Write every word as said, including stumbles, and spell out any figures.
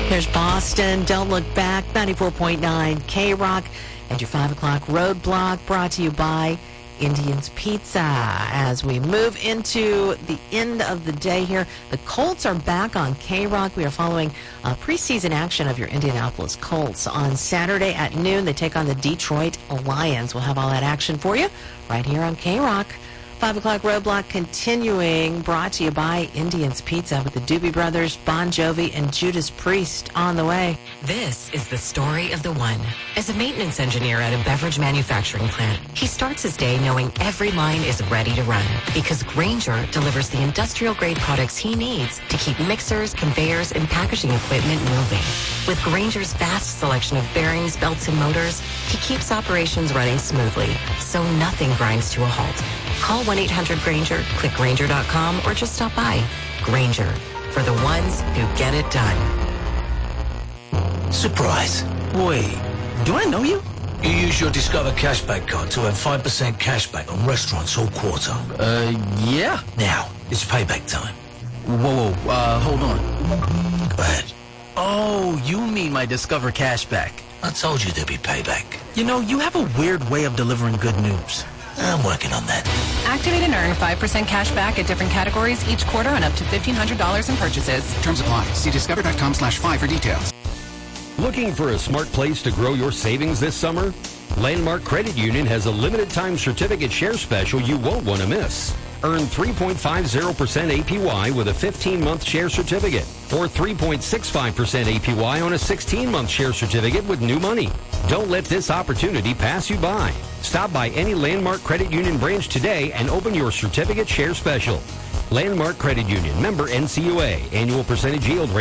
Here's Boston. Don't look back. ninety-four point nine K-Rock. And your five o'clock roadblock brought to you by Indian's Pizza. As we move into the end of the day here, the Colts are back on K-Rock. We are following uh, preseason action of your Indianapolis Colts. On Saturday at noon, they take on the Detroit Lions. We'll have all that action for you right here on K-Rock. five o'clock roadblock continuing, brought to you by Indian's Pizza with the Doobie Brothers, Bon Jovi, and Judas Priest on the way. This is the story of the one. As a maintenance engineer at a beverage manufacturing plant, he starts his day knowing every line is ready to run because Grainger delivers the industrial-grade products he needs to keep mixers, conveyors, and packaging equipment moving. With Grainger's vast selection of bearings, belts, and motors, he keeps operations running smoothly, so nothing grinds to a halt. Call one eight hundred Grainger, click Grainger dot com, or just stop by. Grainger, for the ones who get it done. Surprise. Wait, do I know you? You use your Discover Cashback card to earn five percent cashback on restaurants all quarter. Uh, yeah. Now, it's payback time. Whoa, whoa, uh, hold on. Go ahead. Oh, you mean my Discover Cashback. I told you there'd be payback. You know, you have a weird way of delivering good news. I'm working on that. Activate and earn five percent cash back at different categories each quarter on up to fifteen hundred dollars in purchases. Terms apply. See discover dot com slash five for details. Looking for a smart place to grow your savings this summer? Landmark Credit Union has a limited time certificate share special you won't want to miss. Earn three point five zero percent A P Y with a fifteen month share certificate or three point six five percent A P Y on a sixteen month share certificate with new money. Don't let this opportunity pass you by. Stop by any Landmark Credit Union branch today and open your certificate share special. Landmark Credit Union, member N C U A, annual percentage yield rate